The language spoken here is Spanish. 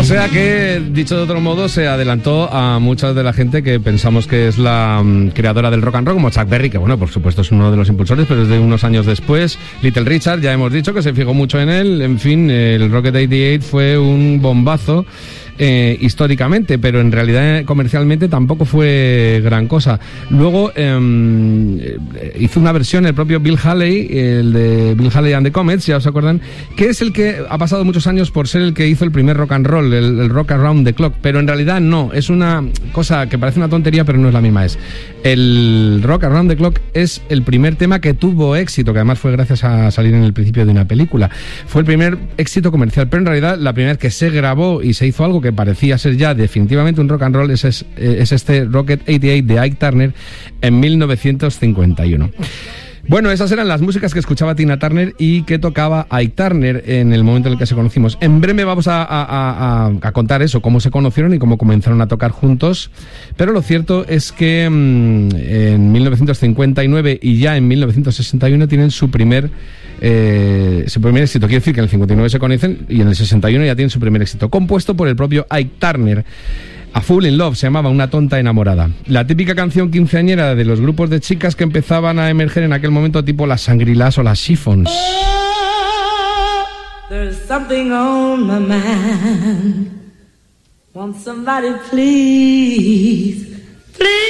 O sea que, dicho de otro modo, se adelantó a mucha de la gente que pensamos que es la creadora del rock and roll, como Chuck Berry, que bueno, por supuesto es uno de los impulsores, pero desde unos años después, Little Richard, ya hemos dicho que se fijó mucho en él. En fin, el Rocket 88 fue un bombazo históricamente, pero en realidad comercialmente tampoco fue gran cosa. Luego hizo una versión el propio Bill Haley, el de Bill Haley and the Comets, ya os acuerdan, que es el que ha pasado muchos años por ser el que hizo el primer rock and roll, el Rock Around the Clock, pero en realidad no, es una cosa que parece una tontería, pero no es la misma. Es el Rock Around the Clock es el primer tema que tuvo éxito, que además fue gracias a salir en el principio de una película. Fue el primer éxito comercial, pero en realidad la primera vez que se grabó y se hizo algo que parecía ser ya definitivamente un rock and roll es este Rocket 88 de Ike Turner en 1951. Bueno, esas eran las músicas que escuchaba Tina Turner y que tocaba Ike Turner en el momento en el que se conocimos. En breve vamos a contar eso, cómo se conocieron y cómo comenzaron a tocar juntos. Pero lo cierto es que en 1959 y ya en 1961 tienen su primer éxito. Quiere decir que en el 59 se conocen y en el 61 ya tienen su primer éxito, compuesto por el propio Ike Turner. A Fool in Love se llamaba, Una tonta enamorada. La típica canción quinceañera de los grupos de chicas que empezaban a emerger en aquel momento, tipo las Shangri-Las o las Chiffons. Oh, there's something on my mind. Want somebody please, please.